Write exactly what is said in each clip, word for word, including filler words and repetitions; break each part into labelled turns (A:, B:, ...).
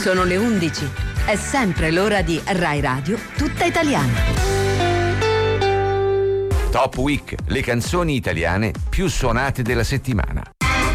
A: Sono le undici. È sempre l'ora di Rai Radio Tutta Italiana.
B: Top Week, le canzoni italiane più suonate della settimana.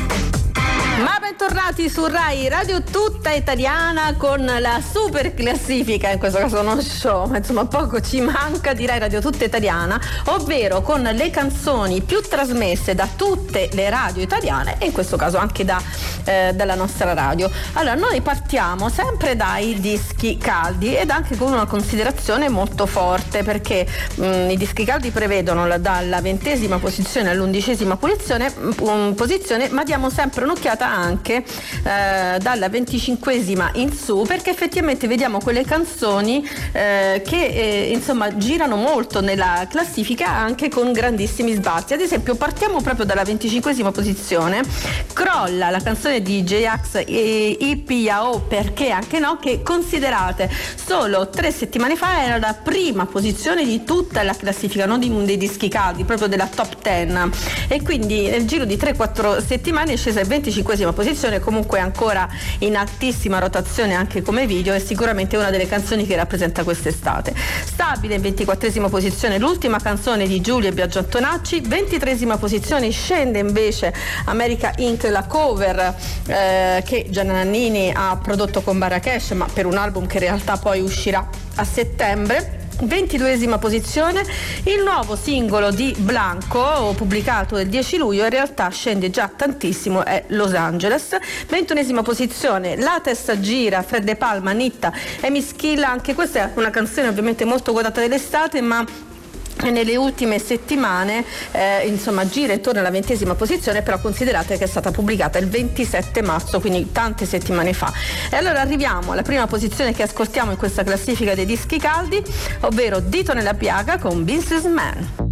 C: Ma bentornati su Rai Radio Tutta Italiana con la super classifica, in questo caso non show, ma insomma poco ci manca di Rai Radio Tutta Italiana, ovvero con le canzoni più trasmesse da tutte le radio italiane e in questo caso anche da, eh, dalla nostra radio. Allora noi partiamo sempre dai dischi caldi ed anche con una considerazione molto forte, perché mh, i dischi caldi prevedono la, dalla ventesima posizione all'undicesima posizione, mh, posizione, ma diamo sempre un'occhiata anche eh, dalla venticinquesima in su, perché effettivamente vediamo quelle canzoni eh, che eh, insomma girano molto nella classifica anche con grandissimi sbalzi. Ad esempio partiamo proprio dalla venticinquesima posizione, crolla la canzone di J-Ax e I P A O Perché Anche No, che considerate solo tre settimane fa era la prima posizione di tutta la classifica, non di, dei dischi caldi, proprio della top dieci, e quindi nel giro di tre quattro settimane è scesa in venticinquesima posizione, comunque ancora in altissima rotazione anche come video, e sicuramente una delle canzoni che rappresenta quest'estate. Stabile in ventiquattresima posizione l'ultima canzone di Giulia e Biagio Antonacci, ventitresima posizione scende invece America Incorporated, la cover eh, che Gianna Nannini ha prodotto con Marrakesh, ma per un album che in realtà poi uscirà a settembre. ventiduesima posizione il nuovo singolo di Blanco, pubblicato il dieci luglio, in realtà scende già tantissimo, è Los Angeles. ventunesima posizione La Testa Gira, Fred De Palma, Nitta e Mischilla, anche questa è una canzone ovviamente molto quotata dell'estate, ma nelle ultime settimane eh, insomma gira intorno alla ventesima posizione, però considerate che è stata pubblicata il ventisette marzo, quindi tante settimane fa. E allora arriviamo alla prima posizione che ascoltiamo in questa classifica dei dischi caldi, ovvero Dito nella piaga con Businessman.